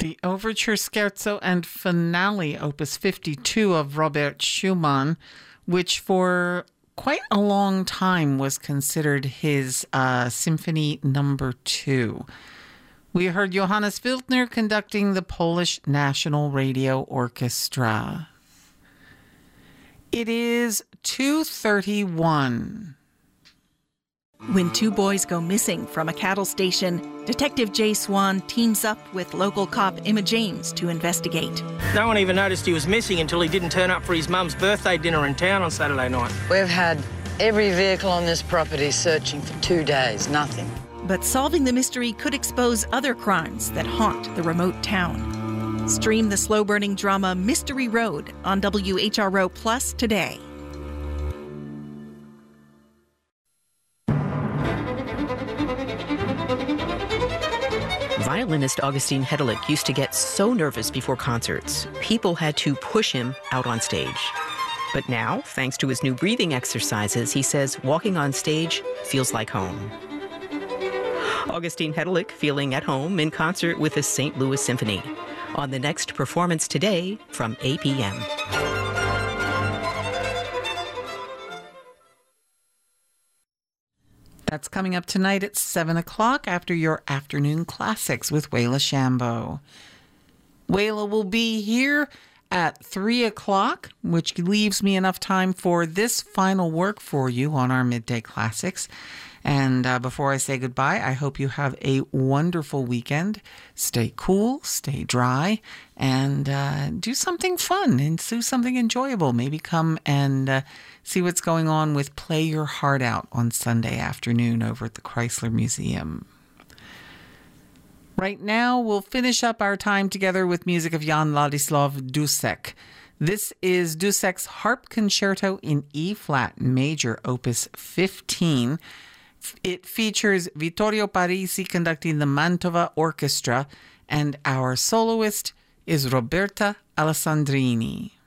The Overture Scherzo and Finale, Opus 52 of Robert Schumann, which for quite a long time was considered his Symphony Number 2. We heard Johannes Wildner conducting the Polish National Radio Orchestra. It is 2:31. When two boys go missing from a cattle station, Detective Jay Swan teams up with local cop Emma James to investigate. No one even noticed he was missing until he didn't turn up for his mum's birthday dinner in town on Saturday night. We've had every vehicle on this property searching for 2 days, nothing. But solving the mystery could expose other crimes that haunt the remote town. Stream the slow-burning drama Mystery Road on WHRO Plus today. Violinist Augustine Hedelick used to get so nervous before concerts, people had to push him out on stage. But now, thanks to his new breathing exercises, he says walking on stage feels like home. Augustine Hedelick feeling at home in concert with the St. Louis Symphony on the next performance today from 8 p.m. That's coming up tonight at 7 o'clock after your afternoon classics with Wayla Shambo. Wayla will be here at 3 o'clock, which leaves me enough time for this final work for you on our midday classics. And before I say goodbye, I hope you have a wonderful weekend. Stay cool, stay dry, and do something fun and do something enjoyable. Maybe come and see what's going on with Play Your Heart Out on Sunday afternoon over at the Chrysler Museum. Right now, we'll finish up our time together with music of Jan Ladislav Dussek. This is Dussek's Harp Concerto in E-flat Major, Opus 15. It features Vittorio Parisi conducting the Mantova Orchestra, and our soloist is Roberta Alessandrini.